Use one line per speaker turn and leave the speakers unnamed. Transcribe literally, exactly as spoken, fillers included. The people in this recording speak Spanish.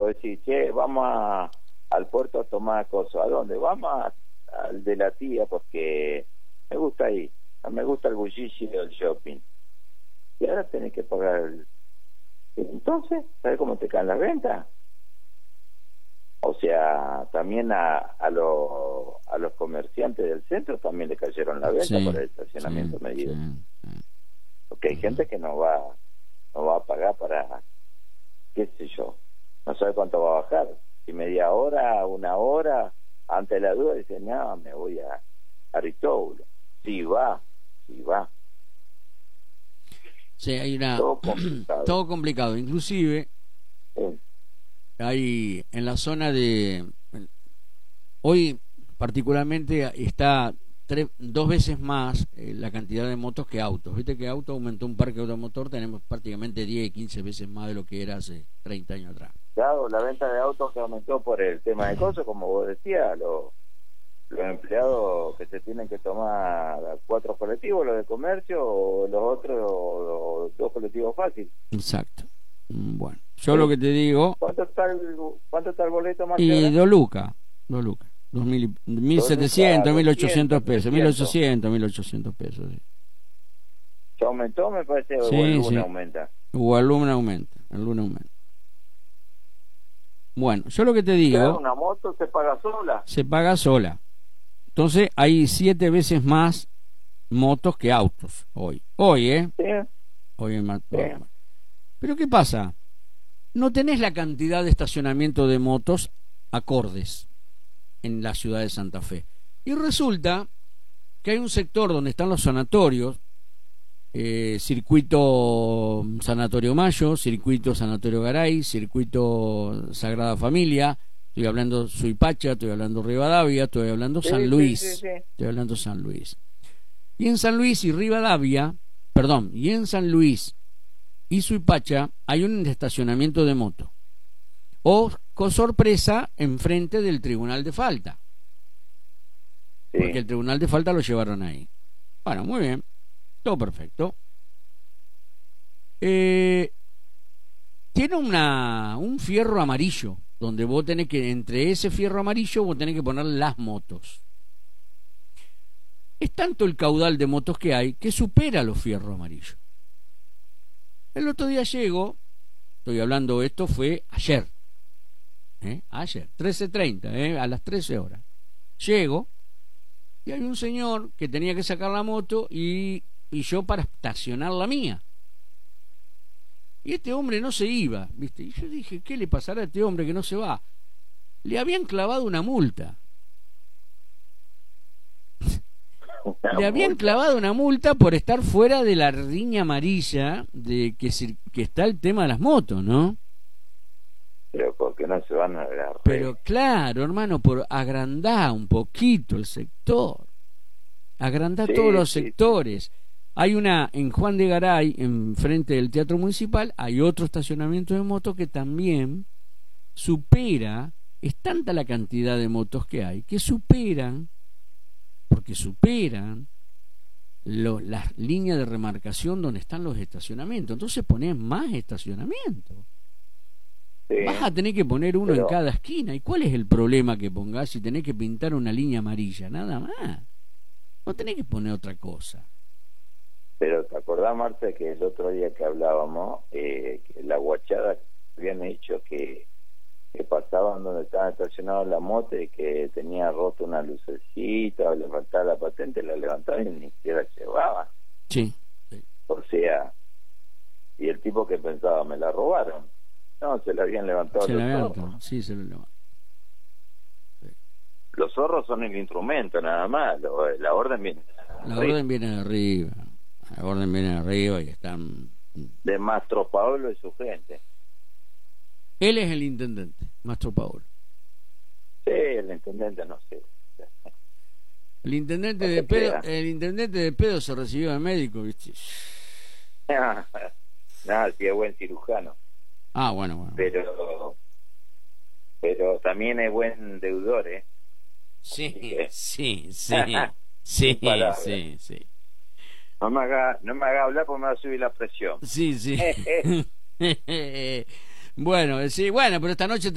vos decís, che, vamos a, al puerto a tomar cosas. ¿A dónde? Vamos a, al de la tía porque me gusta ahí. Me gusta el bullicio del shopping. Y ahora tenés que pagar el... Entonces, ¿sabes cómo te caen las ventas? O sea, también a, a, los, a los comerciantes del centro también le cayeron la venta
sí,
por el estacionamiento
sí,
medido.
Sí, sí.
Porque hay gente que no va, no va a pagar para, qué sé yo, no sabe cuánto va a bajar. Si media hora, una hora, ante la duda dice, no, me voy a Aristóbulo. Sí va, sí va.
Sí, hay una...
Todo complicado.
Todo complicado, inclusive...
Sí.
Hay en la zona de hoy particularmente está tres, dos veces más eh, la cantidad de motos que autos. Viste que auto aumentó un parque automotor, tenemos prácticamente diez, quince veces más de lo que era hace treinta años atrás.
Claro, la venta de autos que aumentó por el tema de cosas, como vos decías, los, los empleados que se tienen que tomar cuatro colectivos, los de comercio o los otros o, o dos colectivos fáciles.
Exacto. Bueno, yo sí. Lo que te digo...
¿Cuánto está el, cuánto está el boleto más?
Y dos lucas, dos lucas, dos mil, mil setecientos, mil ochocientos pesos, mil ochocientos, mil ochocientos pesos. Sí.
¿Se aumentó, me parece? O
sí,
el lunes
sí.
aumenta.
O el lunes aumenta, el lunes aumenta. Bueno, yo lo que te digo...
Claro, una moto se paga sola.
Se paga sola. Entonces hay siete veces más motos que autos hoy. Hoy, ¿eh?
Sí.
Hoy en más.
Sí.
Pero ¿qué pasa? No tenés la cantidad de estacionamiento de motos acordes en la ciudad de Santa Fe. Y resulta que hay un sector donde están los sanatorios, eh, circuito Sanatorio Mayo, circuito Sanatorio Garay, circuito Sagrada Familia, estoy hablando Suipacha, estoy hablando Rivadavia, estoy hablando
sí,
San Luis,
sí, sí, sí.
estoy hablando San Luis. Y en San Luis y Rivadavia, perdón, y en San Luis y Suipacha hay un estacionamiento de moto. O, con sorpresa, enfrente del Tribunal de Falta. Sí. Porque el Tribunal de Falta lo llevaron ahí. Bueno, muy bien. Todo perfecto. Eh, tiene una un fierro amarillo, donde vos tenés que, entre ese fierro amarillo, vos tenés que poner las motos. Es tanto el caudal de motos que hay que supera los fierros amarillos. El otro día llego, estoy hablando, esto fue ayer, ¿eh? ayer, trece treinta, ¿eh? a las trece horas. Llego y hay un señor que tenía que sacar la moto y, y yo para estacionar la mía. Y este hombre no se iba, ¿viste? Y yo dije, ¿qué le pasará a este hombre que no se va? Le habían clavado una multa. Le habían clavado una multa por estar fuera de la línea amarilla de que, se, que está el tema de las motos, ¿no?
Pero porque no se van a agarrar.
Pero claro, hermano, por agrandar un poquito el sector. Agrandar sí, todos los sí, sectores. Sí. Hay una en Juan de Garay, enfrente del Teatro Municipal, hay otro estacionamiento de motos que también supera, es tanta la cantidad de motos que hay, que superan porque superan lo, las líneas de remarcación donde están los estacionamientos. Entonces ponés más estacionamiento. Sí, vas a tener que poner uno pero... en cada esquina. ¿Y cuál es el problema que pongas si tenés que pintar una línea amarilla? Nada más. No tenés que poner otra cosa.
Pero ¿te acordás, Marta, que el otro día que hablábamos, eh, que la guachada habían hecho que que pasaban donde estaban estacionados la moto y que tenía roto una lucecita o le faltaba la patente, la levantaban y ni siquiera llevaban.
Sí, sí.
O sea, y el tipo que pensaba, me la robaron. No, se la habían levantado
se
los
la
zorros.
Levantó. Sí, se lo levantó. Sí.
Los zorros son el instrumento, nada más. Lo, la orden viene de
La
arriba.
orden viene de arriba. La orden viene de arriba y están...
De Mastro Paolo y su gente.
Él es el intendente, Mastro Paolo.
Sí, el intendente no sé.
El intendente
no
de pedo, el intendente de pedo se recibió de médico, ¿viste?
Nada, sí es buen cirujano.
Ah, bueno, bueno.
Pero pero también es buen deudor, ¿eh?
Sí,
que...
sí, sí. sí, sí, sí.
No me haga, no me haga hablar porque me va a subir la presión.
Sí, sí. Bueno, sí, bueno, pero esta noche